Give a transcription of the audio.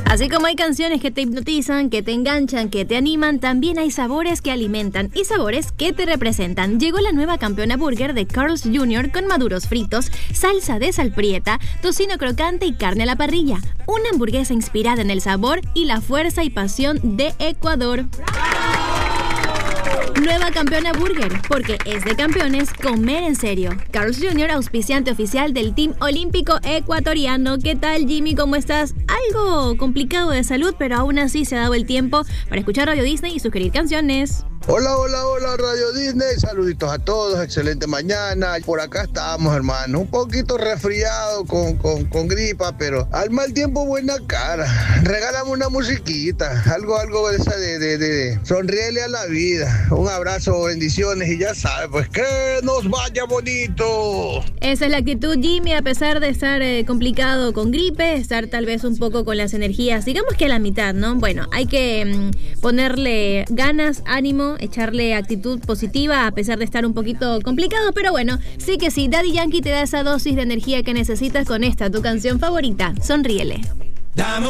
Así como hay canciones que te hipnotizan, que te enganchan, que te animan, también hay sabores que alimentan y sabores que te representan. Llegó la nueva Campeona Burger de Carl's Jr. con maduros fritos, salsa de sal prieta, tocino crocante y carne a la parrilla. Una hamburguesa inspirada en el sabor y la fuerza y pasión de Ecuador. Nueva Campeona Burger, porque es de campeones comer en serio. Carl's Jr., auspiciante oficial del Team Olímpico Ecuatoriano. ¿Qué tal, Jimmy? ¿Cómo estás? Algo complicado de salud, pero aún así se ha dado el tiempo para escuchar Radio Disney y sugerir canciones. Hola Radio Disney, saluditos a todos, excelente mañana. Por acá estamos, hermano, un poquito resfriado con gripa, pero al mal tiempo buena cara. Regálame una musiquita, algo de esa de sonríele a la vida. Un abrazo, bendiciones y ya sabes, pues que nos vaya bonito. Esa es la actitud, Jimmy, a pesar de estar complicado con gripe, estar tal vez un poco con las energías, digamos que a la mitad, ¿no? Bueno, hay que ponerle ganas, ánimo, echarle actitud positiva a pesar de estar un poquito complicado, pero bueno, sí que sí, Daddy Yankee te da esa dosis de energía que necesitas con esta, tu canción favorita, Sonríele.